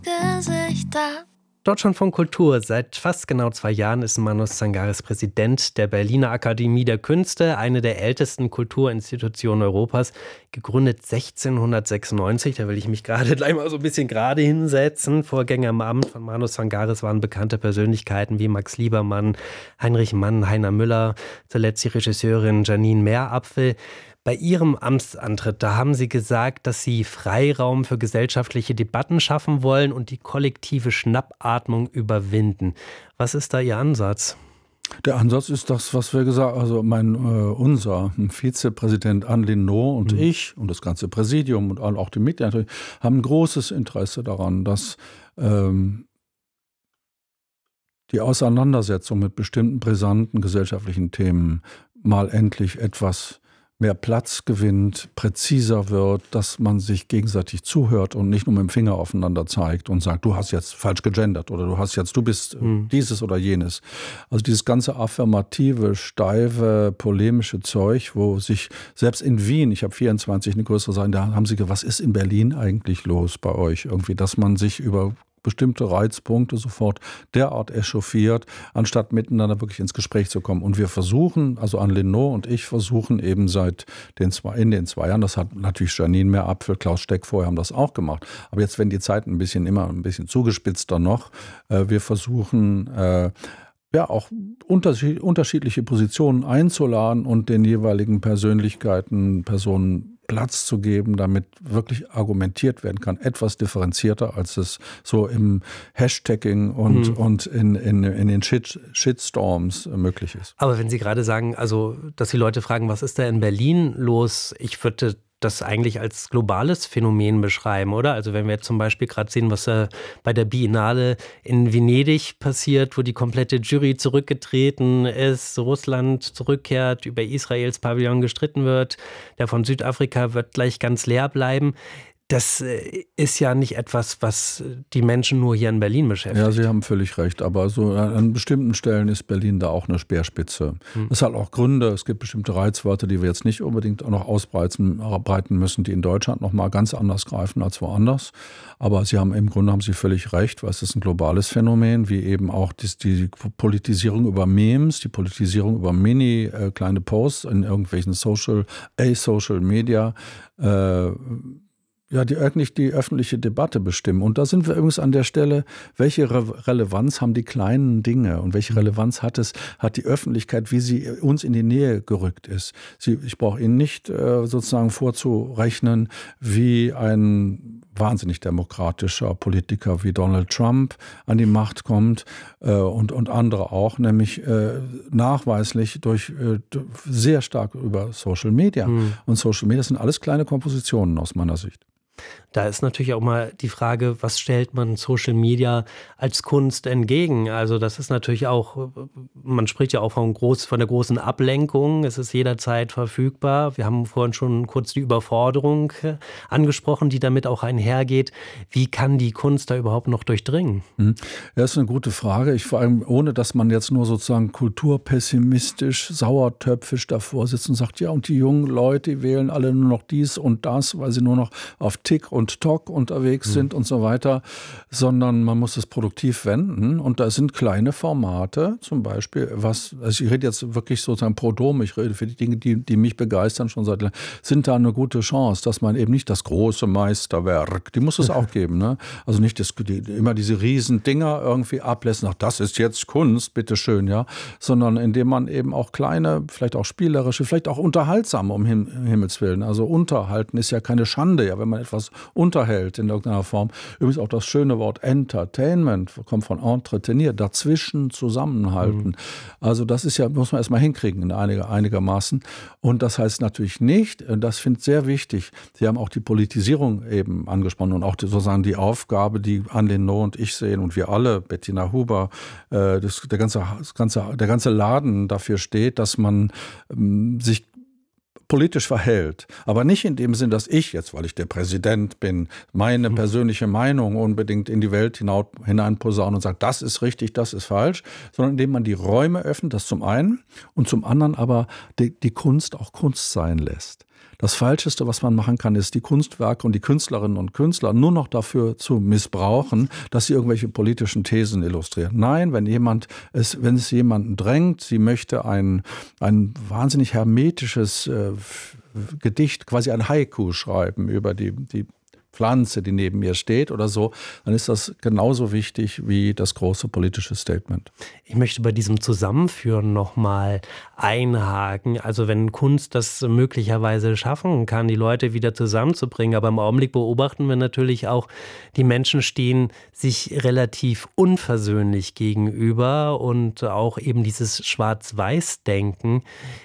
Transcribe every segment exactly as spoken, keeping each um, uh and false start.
Gesichter. Deutschland von Kultur. Seit fast genau zwei Jahren ist Manos Zangaris Präsident der Berliner Akademie der Künste, eine der ältesten Kulturinstitutionen Europas, gegründet sechzehnhundertsechsundneunzig. Da will ich mich gerade gleich mal so ein bisschen gerade hinsetzen. Vorgänger im Amt von Manos Zangaris waren bekannte Persönlichkeiten wie Max Liebermann, Heinrich Mann, Heiner Müller, zuletzt die Regisseurin Janine Meerapfel. Bei Ihrem Amtsantritt, da haben Sie gesagt, dass Sie Freiraum für gesellschaftliche Debatten schaffen wollen und die kollektive Schnappatmung überwinden. Was ist da Ihr Ansatz? Der Ansatz ist das, was wir gesagt haben, also mein, äh, unser Vizepräsident Anne Linot und mhm. ich und das ganze Präsidium und auch die Mitglieder haben ein großes Interesse daran, dass ähm, die Auseinandersetzung mit bestimmten brisanten gesellschaftlichen Themen mal endlich etwas mehr Platz gewinnt, präziser wird, dass man sich gegenseitig zuhört und nicht nur mit dem Finger aufeinander zeigt und sagt, du hast jetzt falsch gegendert oder du hast jetzt, du bist mhm. dieses oder jenes. Also dieses ganze affirmative, steife, polemische Zeug, wo sich selbst in Wien, ich habe vierundzwanzig eine größere Seite, da haben sie gesagt, was ist in Berlin eigentlich los bei euch? Irgendwie, dass man sich über bestimmte Reizpunkte sofort derart echauffiert, anstatt miteinander wirklich ins Gespräch zu kommen. Und wir versuchen, also Anne Linot und ich versuchen eben seit den zwei, in den zwei Jahren, das hat natürlich Janine Meerapfel, Klaus Steck vorher haben das auch gemacht, aber jetzt werden die Zeiten ein bisschen immer ein bisschen zugespitzter noch. Äh, wir versuchen, äh, ja, auch unterschiedliche Positionen einzuladen und den jeweiligen Persönlichkeiten, Personen Platz zu geben, damit wirklich argumentiert werden kann. Etwas differenzierter, als es so im Hashtagging und, mhm. und in, in, in den Shit, Shitstorms möglich ist. Aber wenn Sie gerade sagen, also, dass die Leute fragen, was ist da in Berlin los? Ich würde das eigentlich als globales Phänomen beschreiben, oder? Also wenn wir jetzt zum Beispiel gerade sehen, was äh, bei der Biennale in Venedig passiert, wo die komplette Jury zurückgetreten ist, Russland zurückkehrt, über Israels Pavillon gestritten wird, der von Südafrika wird gleich ganz leer bleiben. Das ist ja nicht etwas, was die Menschen nur hier in Berlin beschäftigt. Ja, Sie haben völlig recht. Aber so an bestimmten Stellen ist Berlin da auch eine Speerspitze. Hm. Das hat auch Gründe. Es gibt bestimmte Reizwörter, die wir jetzt nicht unbedingt auch noch ausbreiten müssen, die in Deutschland noch mal ganz anders greifen als woanders. Aber Sie haben im Grunde haben Sie völlig recht, weil es ist ein globales Phänomen, wie eben auch die, die Politisierung über Memes, die Politisierung über mini äh, kleine Posts in irgendwelchen Social, A-Social Media, äh, Ja, die, die öffentliche Debatte bestimmen. Und da sind wir übrigens an der Stelle, welche Re- Relevanz haben die kleinen Dinge und welche Relevanz hat es, hat die Öffentlichkeit, wie sie uns in die Nähe gerückt ist. Sie, ich brauche Ihnen nicht äh, sozusagen vorzurechnen, wie ein wahnsinnig demokratischer Politiker wie Donald Trump an die Macht kommt äh, und, und andere auch, nämlich äh, nachweislich durch äh, sehr stark über Social Media. Mhm. Und Social Media sind alles kleine Kompositionen aus meiner Sicht. Da ist natürlich auch mal die Frage, was stellt man Social Media als Kunst entgegen? Also das ist natürlich auch, man spricht ja auch von, groß, von der großen Ablenkung. Es ist jederzeit verfügbar. Wir haben vorhin schon kurz die Überforderung angesprochen, die damit auch einhergeht. Wie kann die Kunst da überhaupt noch durchdringen? Ja, das ist eine gute Frage. Ich vor allem, ohne dass man jetzt nur sozusagen kulturpessimistisch, sauertöpfisch davor sitzt und sagt, ja, und die jungen Leute, die wählen alle nur noch dies und das, weil sie nur noch auf Tick und Tock unterwegs mhm. sind und so weiter, sondern man muss es produktiv wenden. Und da sind kleine Formate, zum Beispiel, was, also ich rede jetzt wirklich sozusagen pro Dom, ich rede für die Dinge, die, die mich begeistern schon seit langem, sind da eine gute Chance, dass man eben nicht das große Meisterwerk, die muss es auch geben, ne? Also nicht das, die, immer diese riesen Dinger irgendwie ablässt, ach, das ist jetzt Kunst, bitteschön, ja, sondern indem man eben auch kleine, vielleicht auch spielerische, vielleicht auch unterhaltsame, um Him- Himmels Willen, also unterhalten ist ja keine Schande, ja, wenn man etwas unterhält in irgendeiner Form. Übrigens auch das schöne Wort Entertainment kommt von entretenir, dazwischen zusammenhalten. Mhm. Also das ist ja, muss man erstmal hinkriegen in einiger, einigermaßen. Und das heißt natürlich nicht, und das finde ich sehr wichtig, Sie haben auch die Politisierung eben angesprochen und auch die, sozusagen die Aufgabe, die Anne Linot und ich sehen und wir alle, Bettina Huber, äh, das, der, ganze, das ganze, der ganze Laden dafür steht, dass man ähm, sich politisch verhält, aber nicht in dem Sinn, dass ich jetzt, weil ich der Präsident bin, meine persönliche Meinung unbedingt in die Welt hinein, hinein posaune und sagt, das ist richtig, das ist falsch, sondern indem man die Räume öffnet, das zum einen und zum anderen aber die, die Kunst auch Kunst sein lässt. Das Falscheste, was man machen kann, ist, die Kunstwerke und die Künstlerinnen und Künstler nur noch dafür zu missbrauchen, dass sie irgendwelche politischen Thesen illustrieren. Nein, wenn jemand es, wenn es jemanden drängt, sie möchte ein, ein wahnsinnig hermetisches äh, Gedicht, quasi ein Haiku schreiben über die, die Pflanze, die neben mir steht oder so, dann ist das genauso wichtig wie das große politische Statement. Ich möchte bei diesem Zusammenführen nochmal einhaken. Also wenn Kunst das möglicherweise schaffen kann, die Leute wieder zusammenzubringen, aber im Augenblick beobachten wir natürlich auch, die Menschen stehen sich relativ unversöhnlich gegenüber und auch eben dieses Schwarz-Weiß-Denken.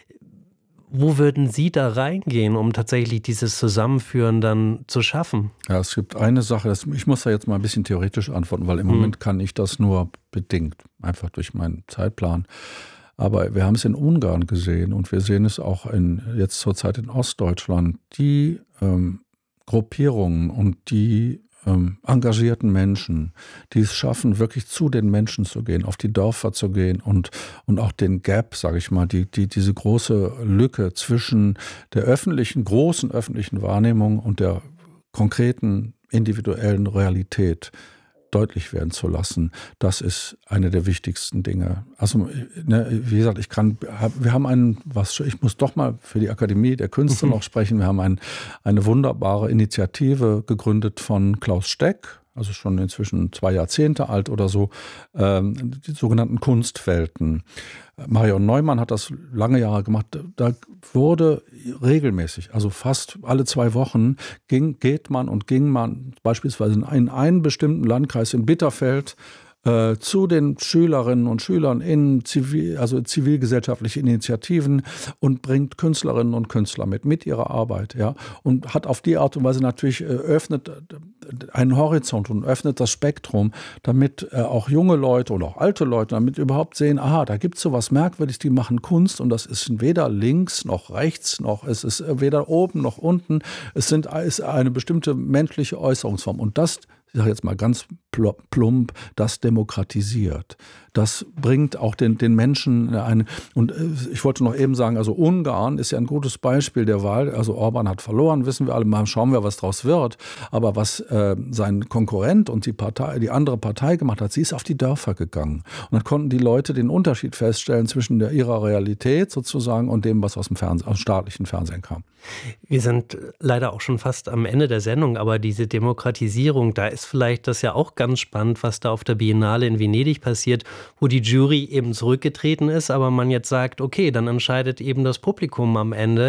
Wo würden Sie da reingehen, um tatsächlich dieses Zusammenführen dann zu schaffen? Ja, es gibt eine Sache, das, ich muss da jetzt mal ein bisschen theoretisch antworten, weil im hm. Moment kann ich das nur bedingt, einfach durch meinen Zeitplan. Aber wir haben es in Ungarn gesehen und wir sehen es auch in, jetzt zurzeit in Ostdeutschland. Die ähm, Gruppierungen und die ähm, engagierten Menschen, die es schaffen, wirklich zu den Menschen zu gehen, auf die Dörfer zu gehen und, und auch den Gap, sage ich mal, die, die, diese große Lücke zwischen der öffentlichen, großen öffentlichen Wahrnehmung und der konkreten individuellen Realität deutlich werden zu lassen, das ist eine der wichtigsten Dinge. Also, ne, wie gesagt, ich kann, wir haben einen, was, ich muss doch mal für die Akademie der Künste mhm. noch sprechen. Wir haben ein, eine wunderbare Initiative gegründet von Klaus Steck, also schon inzwischen zwei Jahrzehnte alt oder so, ähm, die sogenannten Kunstwelten. Marion Neumann hat das lange Jahre gemacht. Da wurde regelmäßig, also fast alle zwei Wochen, ging, geht man und ging man beispielsweise in einen, einen bestimmten Landkreis in Bitterfeld äh, zu den Schülerinnen und Schülern in Zivil, also zivilgesellschaftliche Initiativen und bringt Künstlerinnen und Künstler mit, mit ihrer Arbeit, ja, und hat auf die Art und Weise natürlich äh, öffnet einen Horizont und öffnet das Spektrum, damit äh, auch junge Leute oder auch alte Leute damit überhaupt sehen, aha, da gibt es so was Merkwürdiges, die machen Kunst und das ist weder links noch rechts, noch es ist weder oben noch unten, es sind, ist eine bestimmte menschliche Äußerungsform und das, ich sage jetzt mal ganz plump, das demokratisiert. Das bringt auch den, den Menschen eine, und ich wollte noch eben sagen, also Ungarn ist ja ein gutes Beispiel der Wahl, also Orban hat verloren, wissen wir alle, mal schauen wir, was draus wird, aber was äh, sein Konkurrent und die Partei, die andere Partei gemacht hat, sie ist auf die Dörfer gegangen und dann konnten die Leute den Unterschied feststellen zwischen der, ihrer Realität sozusagen und dem, was aus dem Fernsehen, aus dem staatlichen Fernsehen kam. Wir sind leider auch schon fast am Ende der Sendung, aber diese Demokratisierung, da ist vielleicht das ja auch ganz spannend, was da auf der Biennale in Venedig passiert, wo die Jury eben zurückgetreten ist, aber man jetzt sagt, okay, dann entscheidet eben das Publikum am Ende,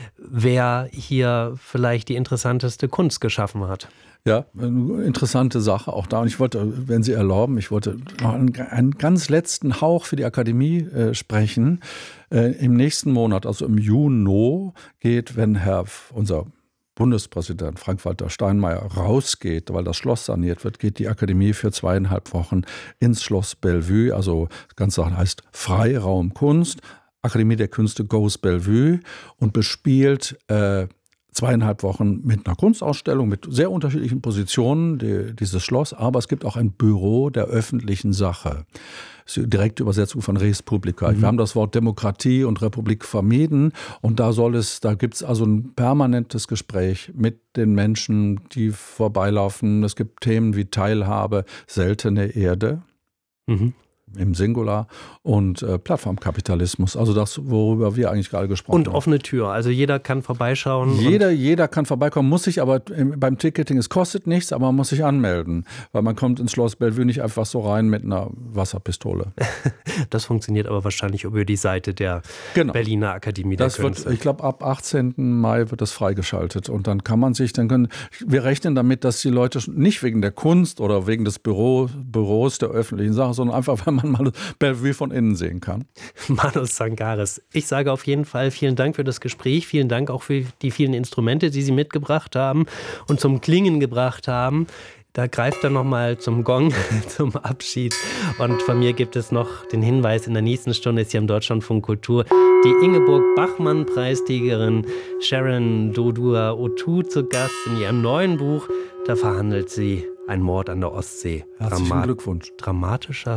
wer hier vielleicht die interessanteste Kunst geschaffen hat. Ja, eine interessante Sache auch da. Und ich wollte, wenn Sie erlauben, ich wollte noch einen, einen ganz letzten Hauch für die Akademie äh, sprechen. Äh, im nächsten Monat, also im Juni, geht, wenn Herr, unser Bundespräsident Frank-Walter Steinmeier rausgeht, weil das Schloss saniert wird, geht die Akademie für zweieinhalb Wochen ins Schloss Bellevue. Also das Ganze heißt Freiraum Kunst. Akademie der Künste Goes Bellevue und bespielt äh, zweieinhalb Wochen mit einer Kunstausstellung, mit sehr unterschiedlichen Positionen, die, dieses Schloss. Aber es gibt auch ein Büro der öffentlichen Sache. Das ist die direkte Übersetzung von Res Publica. Mhm. Wir haben das Wort Demokratie und Republik vermieden. Und da soll es, da gibt es also ein permanentes Gespräch mit den Menschen, die vorbeilaufen. Es gibt Themen wie Teilhabe, seltene Erde. Mhm. Im Singular und äh, Plattformkapitalismus, also das, worüber wir eigentlich gerade gesprochen und haben. Und offene Tür, also jeder kann vorbeischauen. Jeder, jeder kann vorbeikommen, muss sich aber beim Ticketing, es kostet nichts, aber man muss sich anmelden, weil man kommt ins Schloss Bellevue nicht einfach so rein mit einer Wasserpistole. Das funktioniert aber wahrscheinlich über die Seite der genau. Berliner Akademie der das Künste. Wird, ich glaube, ab achtzehnten Mai wird das freigeschaltet und dann kann man sich, dann können, wir rechnen damit, dass die Leute nicht wegen der Kunst oder wegen des Büro, Büros der öffentlichen Sache, sondern einfach, weil man mal Bellevue von innen sehen kann. Manos Zangaris, ich sage auf jeden Fall vielen Dank für das Gespräch, vielen Dank auch für die vielen Instrumente, die Sie mitgebracht haben und zum Klingen gebracht haben. Da greift er nochmal zum Gong, zum Abschied. Und von mir gibt es noch den Hinweis, in der nächsten Stunde ist hier im Deutschlandfunk Kultur die Ingeborg-Bachmann-Preisträgerin Sharon Dodua-Otoo zu Gast in ihrem neuen Buch. Da verhandelt sie einen Mord an der Ostsee. Herzlichen Drama- Glückwunsch. Dramatischer